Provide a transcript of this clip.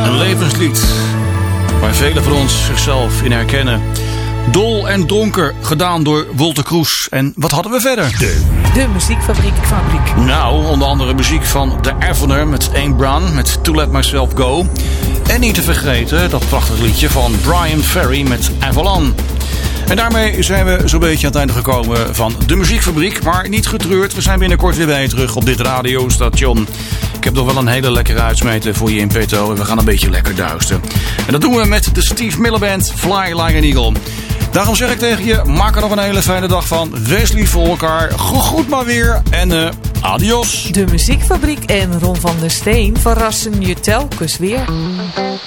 Een levenslied waar velen van ons zichzelf in herkennen. Dol en donker, gedaan door Wolter Kroes. En wat hadden we verder? De muziekfabriek. Nou, onder andere muziek van The Evener met Aim Brown met To Let Myself Go. En niet te vergeten dat prachtige liedje van Brian Ferry met Avalon. En daarmee zijn we zo'n beetje aan het einde gekomen van de muziekfabriek. Maar niet getreurd, we zijn binnenkort weer bij je terug op dit radiostation. Ik heb nog wel een hele lekkere uitsmijter voor je in petto. En we gaan een beetje lekker duisteren. En dat doen we met de Steve Miller Band Fly Like an Eagle. Daarom zeg ik tegen je, maak er nog een hele fijne dag van. Wees lief voor elkaar. Goed maar weer. En adios. De muziekfabriek en Ron van der Steen verrassen je telkens weer.